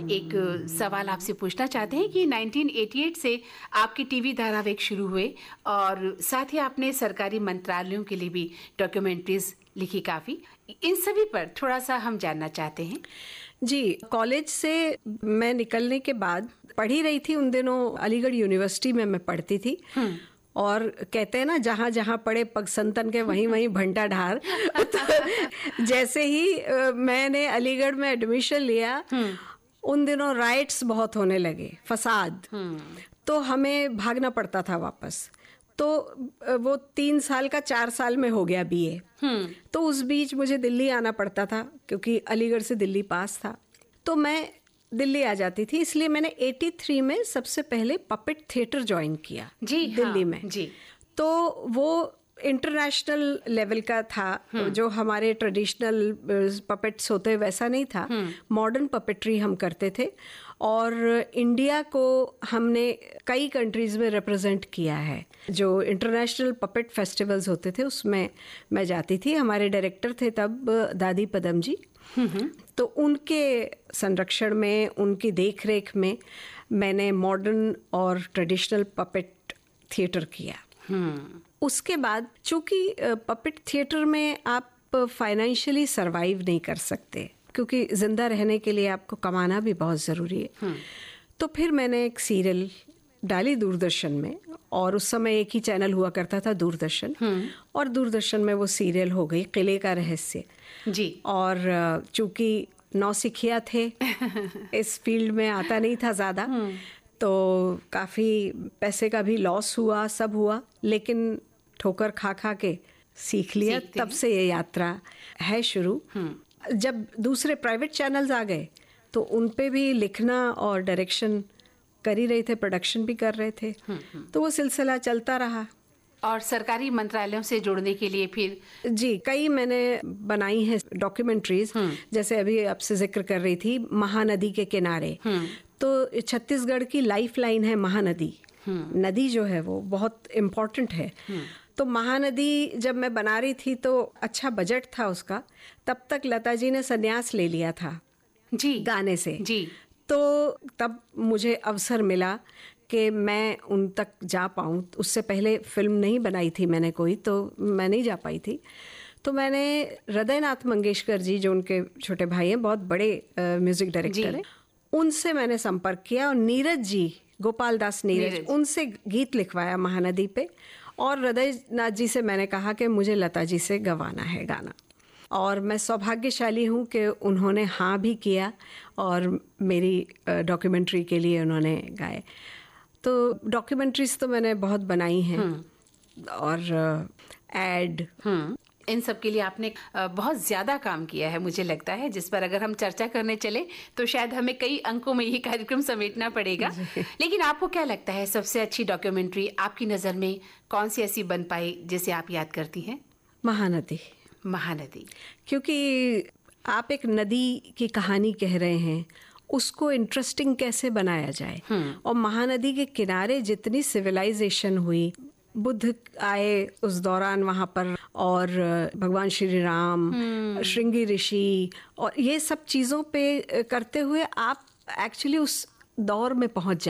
एक सवाल आपसे पूछना चाहते हैं कि 1988 से आपके टीवी धारावाहिक शुरू हुए और साथ ही आपने सरकारी मंत्रालयों के लिए भी डॉक्यूमेंट्रीज लिखी काफी, इन सभी पर थोड़ा सा हम जानना चाहते हैं। जी, कॉलेज से मैं निकलने के बाद पढ़ी रही थी, उन दिनों अलीगढ़ यूनिवर्सिटी में मैं पढ़ती थी और कहते हैं ना, जहाँ जहाँ पढ़े पग संतन के वहीं वहीं भंटा ढार। तो जैसे ही मैंने अलीगढ़ में एडमिशन लिया, उन दिनों राइट्स बहुत होने लगे, फसाद, तो हमें भागना पड़ता था वापस। तो वो 3 साल का 4 साल में हो गया बीए। तो उस बीच मुझे दिल्ली आना पड़ता था क्योंकि अलीगढ़ से दिल्ली पास था, तो मैं दिल्ली आ जाती थी। इसलिए मैंने 83 में सबसे पहले पपेट थिएटर ज्वाइन किया जी, दिल्ली में जी। तो वो इंटरनेशनल लेवल का था, जो हमारे ट्रेडिशनल पपेट्स होते वैसा नहीं था, मॉडर्न पपेट्री हम करते थे और इंडिया को हमने कई कंट्रीज में रिप्रेजेंट किया है। जो इंटरनेशनल पपेट फेस्टिवल्स होते थे उसमें मैं जाती थी। हमारे डायरेक्टर थे तब दादी पदम जी, तो उनके संरक्षण में, उनकी देखरेख में मैंने मॉडर्न और ट्रेडिशनल पपेट थिएटर किया। उसके बाद चूंकि पपेट थिएटर में आप फाइनेंशियली सरवाइव नहीं कर सकते क्योंकि जिंदा रहने के लिए आपको कमाना भी बहुत ज़रूरी है। तो फिर मैंने एक सीरियल डाली दूरदर्शन में, और उस समय एक ही चैनल हुआ करता था, दूरदर्शन, और दूरदर्शन में वो सीरियल हो गई किले का रहस्य जी। और चूंकि नौसिखिया थे, इस फील्ड में आता नहीं था ज़्यादा, तो काफ़ी पैसे का भी लॉस हुआ, सब हुआ, लेकिन ठोकर खा खा के सीख लिया। तब से ये यात्रा है शुरू। जब दूसरे प्राइवेट चैनल्स आ गए तो उन पे भी लिखना और डायरेक्शन कर ही रहे थे, प्रोडक्शन भी कर रहे थे, तो वो सिलसिला चलता रहा। और सरकारी मंत्रालयों से जुड़ने के लिए फिर जी कई मैंने बनाई हैं डॉक्यूमेंट्रीज, जैसे अभी आपसे जिक्र कर रही थी महानदी के किनारे, तो छत्तीसगढ़ की लाइफ लाइन है महानदी। नदी जो है वो बहुत इम्पोर्टेंट है। तो महानदी जब मैं बना रही थी तो अच्छा बजट था उसका, तब तक लता जी ने संन्यास ले लिया था जी गाने से जी। तो तब मुझे अवसर मिला कि मैं उन तक जा पाऊँ। उससे पहले फिल्म नहीं बनाई थी मैंने कोई, तो मैं नहीं जा पाई थी। तो मैंने हृदयनाथ मंगेशकर जी, जो उनके छोटे भाई हैं, बहुत बड़े म्यूजिक डायरेक्टर हैं, उनसे मैंने संपर्क किया और नीरज जी, गोपाल दास नीरज, उनसे गीत लिखवाया महानदी पे। और हृदयनाथ जी से मैंने कहा कि मुझे लता जी से गवाना है गाना, और मैं सौभाग्यशाली हूँ कि उन्होंने हाँ भी किया और मेरी डॉक्यूमेंट्री के लिए उन्होंने गाए। तो डॉक्यूमेंट्रीज तो मैंने बहुत बनाई हैं और एड, इन सब के लिए आपने बहुत ज्यादा काम किया है, मुझे लगता है, जिस पर अगर हम चर्चा करने चले तो शायद हमें कई अंकों में ये कार्यक्रम समेटना पड़ेगा। लेकिन आपको क्या लगता है सबसे अच्छी डॉक्यूमेंट्री आपकी नज़र में कौन सी ऐसी बन पाई जिसे आप याद करती हैं? महानदी। महानदी, क्योंकि आप एक नदी की कहानी कह रहे हैं, उसको इंटरेस्टिंग कैसे बनाया जाए। और महानदी के किनारे जितनी सिविलाइजेशन हुई, बुद्ध आए उस दौरान वहाँ पर, और भगवान श्री राम, श्रृंगी ऋषि, और ये सब चीज़ों पे करते हुए आप एक्चुअली उस दौर में पहुँच